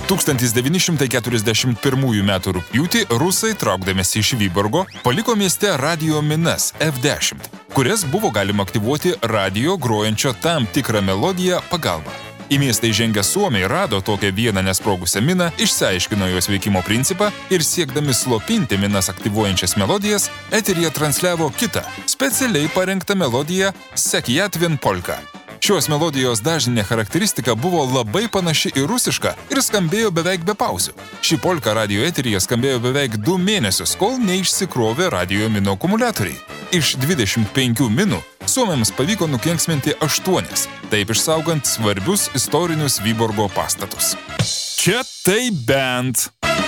1941 m. rugpjūtį rusai, traukdamiesi iš Vyborgo, paliko mieste radijo minas F-10, kurias buvo galima aktyvuoti radijo grojančio tam tikrą melodiją pagalba. Į miestą įžengę suomiai rado tokią vieną nesprogusią miną, išsiaiškino jos veikimo principą ir siekdami slopinti minas aktyvuojančias melodijas, eteryje transliavo kitą, specialiai parengtą melodiją Sekiatvin polka. Šios melodijos dažninė charakteristika buvo labai panaši į rusišką ir skambėjo beveik be pauzių. Ši polka radio eteryje skambėjo beveik 2 mėnesius, kol neišsikrovė radio minų akumuliatoriai. Iš 25 minų suomiams pavyko nukenksminti 8, taip išsaugant svarbius istorinius Vyborgo pastatus. Čia tai bent.